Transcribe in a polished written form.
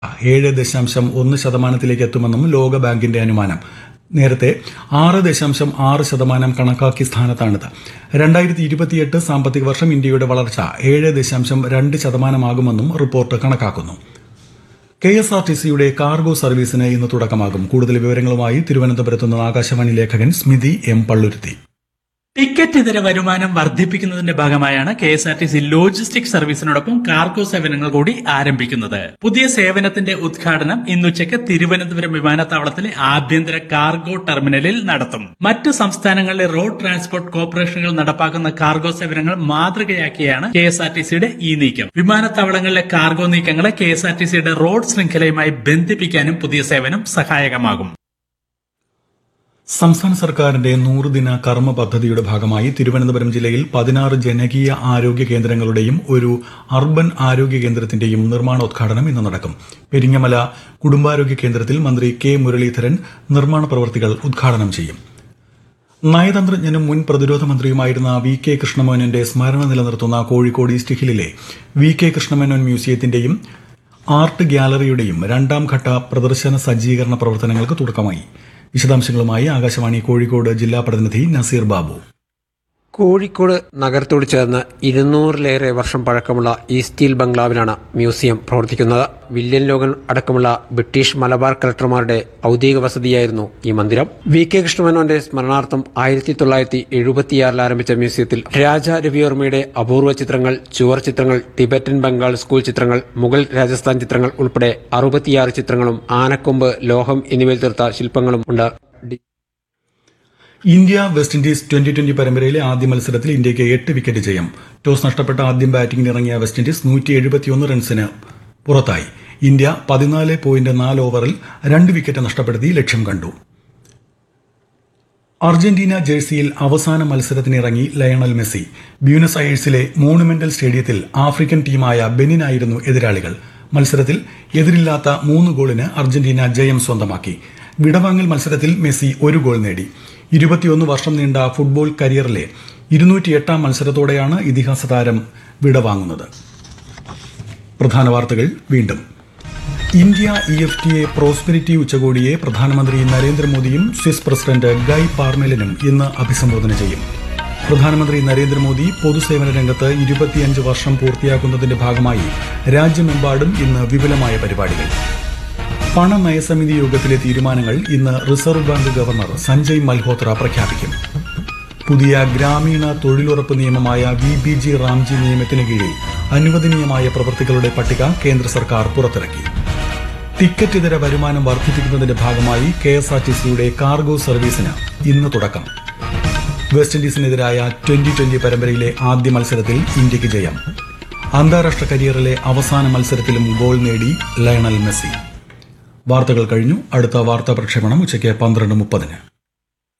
7.1% എത്തുമെന്നും ലോകബാങ്കിന്റെ അനുമാനം. നേരത്തെ 6.6% കണക്കാക്കിയ സ്ഥാനത്താണിത്. 2028 സാമ്പത്തിക വർഷം ഇന്ത്യയുടെ വളർച്ച 7.2% റിപ്പോർട്ട് കണക്കാക്കുന്നു. KSRTCയുടെ കാർഗോ സർവീസിന് ഇന്ന് തുടക്കമാകും. കൂടുതൽ വിവരങ്ങളുമായി തിരുവനന്തപുരത്ത് നിന്ന് ആകാശവാണി ലേഖകൻ സ്മിതി എം പള്ളുരുത്തി. ടിക്കറ്റ് ഇതര വരുമാനം വർദ്ധിപ്പിക്കുന്നതിന്റെ ഭാഗമായാണ് KSRTC ലോജിസ്റ്റിക് സർവീസിനോടൊപ്പം കാർഗോ സേവനങ്ങൾ കൂടി ആരംഭിക്കുന്നത്. പുതിയ സേവനത്തിന്റെ ഉദ്ഘാടനം ഇന്നുച്ചയ്ക്ക് തിരുവനന്തപുരം വിമാനത്താവളത്തിലെ ആഭ്യന്തര കാർഗോ ടെർമിനലിൽ നടത്തും. മറ്റ് സംസ്ഥാനങ്ങളിലെ റോഡ് ട്രാൻസ്പോർട്ട് കോർപ്പറേഷനുകൾ നടപ്പാക്കുന്ന കാർഗോ സേവനങ്ങൾ മാതൃകയാക്കിയാണ് KSRTCയുടെ ഈ നീക്കം. വിമാനത്താവളങ്ങളിലെ കാർഗോ നീക്കങ്ങളെ KSRTCയുടെ റോഡ് ശൃംഖലയുമായി ബന്ധിപ്പിക്കാനും പുതിയ സേവനം സഹായകമാകും. സംസ്ഥാന സർക്കാരിന്റെ 100-ദിന കർമ്മ പദ്ധതിയുടെ ഭാഗമായി തിരുവനന്തപുരം ജില്ലയിൽ 16 ജനകീയ ആരോഗ്യ കേന്ദ്രങ്ങളുടെയും ഒരു അർബൻ ആരോഗ്യ കേന്ദ്രത്തിന്റെയും നിർമ്മാണോദ്ഘാടനം ഇന്ന് നടക്കും. പെരിങ്ങമല കുടുംബാരോഗ്യ കേന്ദ്രത്തിൽ മന്ത്രി കെ മുരളീധരൻ നിർമ്മാണ പ്രവൃത്തികൾ ഉദ്ഘാടനം ചെയ്യും. നയതന്ത്രജ്ഞനും മുൻ പ്രതിരോധ മന്ത്രിയുമായിരുന്ന VK കൃഷ്ണമേനോന്റെ സ്മരണ നിലനിർത്തുന്ന Kozhikode east ഹില്ലിലെ VK Krishna Menon മ്യൂസിയത്തിന്റെയും art ഗ്യാലറിയുടെയും 2ാം ഘട്ട പ്രദർശന സജ്ജീകരണ പ്രവർത്തനങ്ങൾക്ക് തുടക്കമായി. വിശദാംശങ്ങളുമായി ആകാശവാണി കോഴിക്കോട് ജില്ലാ പ്രതിനിധി നസീർ ബാബു. കോഴിക്കോട് നഗരത്തോട് ചേർന്ന് 200-ലേറെ വർഷം പഴക്കമുള്ള ഈ സ്റ്റീൽ ബംഗ്ലാവിലാണ് മ്യൂസിയം പ്രവർത്തിക്കുന്നത്. വില്യം ലോഗൻ അടക്കമുള്ള ബ്രിട്ടീഷ് മലബാർ കളക്ടർമാരുടെ ഔദ്യോഗിക വസതിയായിരുന്നു ഈ മന്ദിരം. VK കൃഷ്ണമേനോന്റെ സ്മരണാർത്ഥം 1976 ആരംഭിച്ച മ്യൂസിയത്തിൽ രാജ രവിവർമ്മയുടെ അപൂർവ ചിത്രങ്ങൾ, ചുവർ ചിത്രങ്ങൾ, ടിബറ്റൻ ബംഗാൾ സ്കൂൾ ചിത്രങ്ങൾ, മുഗൾ രാജസ്ഥാൻ ചിത്രങ്ങൾ ഉൾപ്പെടെ 66 ചിത്രങ്ങളും ആനക്കൊമ്പ്, ലോഹം എന്നിവയിൽ തീർത്ത ശില്പങ്ങളും ഉണ്ട്. ഇന്ത്യ വെസ്റ്റ് ഇൻഡീസ് 2020 പരമ്പരയിലെ ആദ്യ മത്സരത്തിൽ ഇന്ത്യയ്ക്ക് 8 വിക്കറ്റ് ജയം. ടോസ് നഷ്ടപ്പെട്ട ആദ്യം ബാറ്റിംഗിനിറങ്ങിയ വെസ്റ്റ് ഇൻഡീസ് 171 റൺസിന് പുറത്തായി. ഇന്ത്യ 14.4 ഓവറിൽ 2 വിക്കറ്റ് നഷ്ടപ്പെടുത്തി ലക്ഷ്യം കണ്ടു. അർജന്റീന ജേഴ്സിയിൽ അവസാന മത്സരത്തിനിറങ്ങി ലയണൽ മെസ്സി. ബ്യൂണസ് അയേഴ്സിലെ മോണുമെന്റൽ സ്റ്റേഡിയത്തിൽ ആഫ്രിക്കൻ ടീമായ ബെനിനായിരുന്നു എതിരാളികൾ. മത്സരത്തിൽ എതിരില്ലാത്ത 3 ഗോളിന് അർജന്റീന ജയം സ്വന്തമാക്കി. വിടവാങ്ങൽ മത്സരത്തിൽ മെസ്സി 1 ഗോൾ നേടി. 21 വർഷം നീണ്ട ഫുട്ബോൾ കരിയറിലെ 208ാം മത്സരത്തോടെയാണ് ഇതിഹാസ താരം വിടവാങ്ങുന്നത്. പ്രധാന വാർത്തകൾ വീണ്ടും. ഇന്ത്യ EFTA പ്രോസ്പെരിറ്റി ഉച്ചകോടിയെ പ്രധാനമന്ത്രി നരേന്ദ്രമോദിയും സ്വിസ് പ്രസിഡന്റ് ഗൈ പാർമെലിനും ഇന്ന് അഭിസംബോധന ചെയ്യും. പ്രധാനമന്ത്രി നരേന്ദ്രമോദി പൊതുസേവന രംഗത്ത് 25 വർഷം പൂർത്തിയാക്കുന്നതിന്റെ ഭാഗമായി രാജ്യമെമ്പാടും ഇന്ന് വിപുലമായ പരിപാടികൾ. പണനയസമിതി യോഗത്തിലെ തീരുമാനങ്ങൾ ഇന്ന് reserve bank governor Sanjay Malhotra പ്രഖ്യാപിക്കും. പുതിയ ഗ്രാമീണ തൊഴിലുറപ്പ് നിയമമായ VBG റാംജി നിയമത്തിന് കീഴിൽ അനുവദനീയമായ പ്രവൃത്തികളുടെ പട്ടിക കേന്ദ്ര സർക്കാർ പുറത്തിറക്കി. ടിക്കറ്റ് ഇതര വരുമാനം വർദ്ധിപ്പിക്കുന്നതിന്റെ ഭാഗമായി KSRTCയുടെ കാർഗോ സർവീസിന് ഇന്ന് തുടക്കം. വെസ്റ്റ് ഇൻഡീസിനെതിരായ 2020 പരമ്പരയിലെ ആദ്യ മത്സരത്തിൽ ഇന്ത്യയ്ക്ക് ജയം. അന്താരാഷ്ട്ര കരിയറിലെ അവസാന മത്സരത്തിലും ഗോൾ നേടി ലയണൽ മെസ്സി. വാർത്തകൾ കഴിഞ്ഞു. അടുത്ത വാർത്താ പ്രക്ഷേപണം ഉച്ചയ്ക്ക് 12:30.